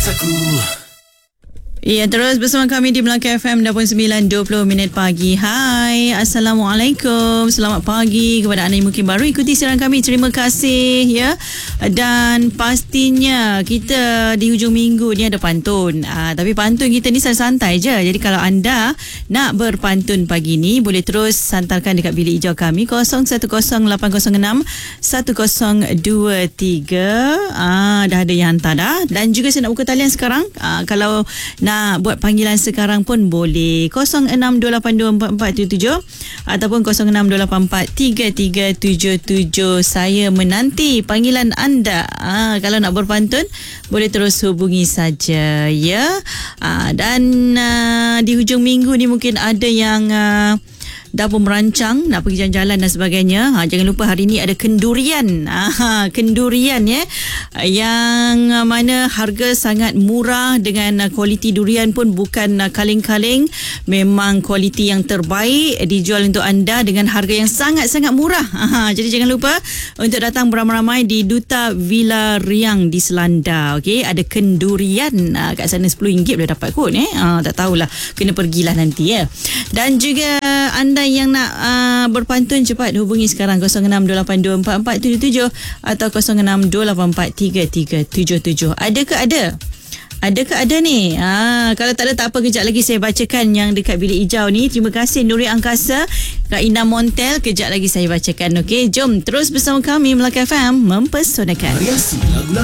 Rasaku. Ya, terus bersama kami di Melaka FM 29.20 pagi. Hai, Assalamualaikum. Selamat pagi kepada anda yang mungkin baru ikuti siaran kami. Terima kasih ya. Dan pastinya kita di hujung minggu ni ada pantun. Tapi pantun kita ni santai je. Jadi kalau anda nak berpantun pagi ni, boleh terus hantarkan dekat bilik hijau kami 0108061023. Dah ada yang hantar dah. Dan juga saya nak buka talian sekarang. Kalau nak buat panggilan sekarang pun boleh 06282447 ataupun 0628433377. Saya menanti panggilan anda. Kalau nak berpantun boleh terus hubungi saja ya. Dan di hujung minggu ni mungkin ada yang dah pun merancang nak pergi jalan-jalan dan sebagainya. Jangan lupa hari ni ada kendurian. Kendurian ya. Yang mana harga sangat murah dengan kualiti durian pun bukan kaleng-kaleng. Memang kualiti yang terbaik dijual untuk anda dengan harga yang sangat-sangat murah. Jadi jangan lupa untuk datang beramai-ramai di Duta Villa Riang di Selanda. Okey, ada kendurian kat sana RM10 boleh dapat kot tak tahulah, kena pergilah nanti ya. Dan juga anda yang nak berpantun cepat hubungi sekarang 0628244777 atau 0628433377. Adakah ada ni? Kalau tak ada tak apa, kejap lagi saya bacakan yang dekat bilik hijau ni. Terima kasih Nuri Angkasa, Kak Indah Montel. Kejap lagi saya bacakan. Okey, jom terus bersama kami Melaka FM mempesonakan.